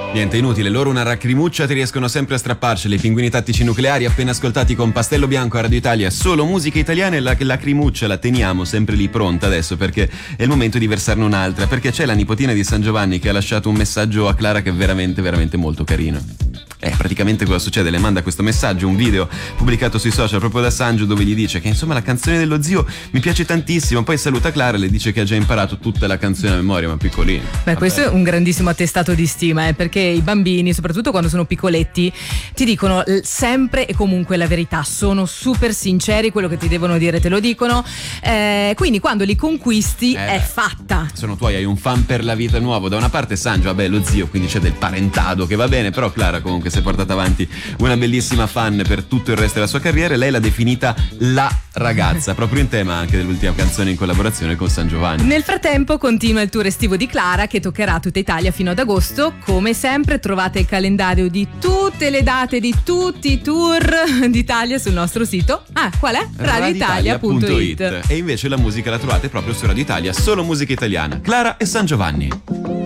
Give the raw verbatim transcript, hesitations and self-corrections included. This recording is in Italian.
Niente, inutile, loro una lacrimuccia ti riescono sempre a strapparcela. I Pinguini Tattici Nucleari appena ascoltati con Pastello Bianco a Radio Italia, solo musica italiana, e la lacrimuccia la teniamo sempre lì pronta adesso perché è il momento di versarne un'altra, perché c'è la nipotina di San Giovanni che ha lasciato un messaggio a Clara che è veramente veramente molto carino. Eh, praticamente cosa succede? Le manda questo messaggio, un video pubblicato sui social proprio da Sangio, dove gli dice che insomma la canzone dello zio mi piace tantissimo, poi saluta Clara e le dice che ha già imparato tutta la canzone a memoria, ma piccolino. Beh, Vabbè. Questo è un grandissimo attestato di stima, eh, perché i bambini, soprattutto quando sono piccoletti, ti dicono sempre e comunque la verità, sono super sinceri, quello che ti devono dire te lo dicono, eh, quindi quando li conquisti eh, è fatta. Sono tuoi, hai un fan per la vita nuovo. Da una parte Sangio, vabbè, lo zio, quindi c'è del parentado che va bene, però Clara comunque si è portata avanti una bellissima fan per tutto il resto della sua carriera, e lei l'ha definita la ragazza, proprio in tema anche dell'ultima canzone in collaborazione con San Giovanni. Nel frattempo continua il tour estivo di Clara, che toccherà tutta Italia fino ad agosto. Come sempre trovate il calendario di tutte le date di tutti i tour d'Italia sul nostro sito. Ah, qual è? radio italia punto it. E invece la musica la trovate proprio su Radio Italia, solo musica italiana. Clara e San Giovanni.